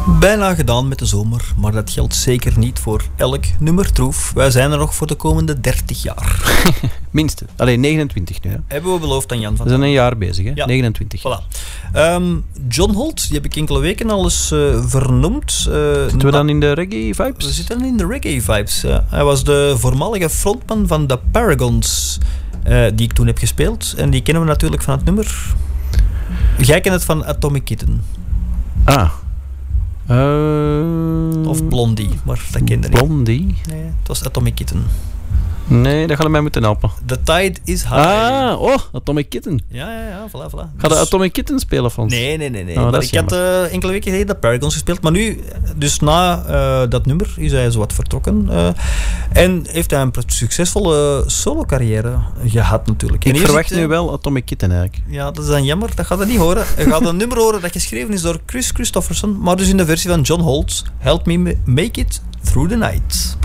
Bijna gedaan met de zomer, maar dat geldt zeker niet voor elk nummer troef. Wij zijn er nog voor de komende 30 jaar. Minstens. Alleen 29 nu. Hè? Hebben we beloofd aan Jan van. We zijn een jaar bezig, hè? Ja. 29. Voilà. John Holt, die heb ik enkele weken al eens vernoemd. Zitten we dan in de reggae-vibes? We zitten in de reggae-vibes. Hij was de voormalige frontman van de Paragons, die ik toen heb gespeeld. En die kennen we natuurlijk van het nummer. Jij kent het van Atomic Kitten. Ah. Of Blondie, maar dat kende niet. Blondie? Nee, het was Atomic Kitten. Nee, dat gaat mij moeten helpen. The Tide is High. Atomic Kitten. Ja, voilà. Ga de Atomic Kitten spelen, Frans? Nee. Oh, maar ik had enkele weken geleden de Paragons gespeeld. Maar nu, dus na dat nummer, is hij zo wat vertrokken. En heeft hij een succesvolle solo-carrière gehad natuurlijk. Ik verwacht nu wel Atomic Kitten eigenlijk. Ja, dat is dan jammer. Dat gaat hij niet horen. Hij gaat een nummer horen dat geschreven is door Chris Christopherson. Maar dus in de versie van John Holt. Help Me Make It Through the Night.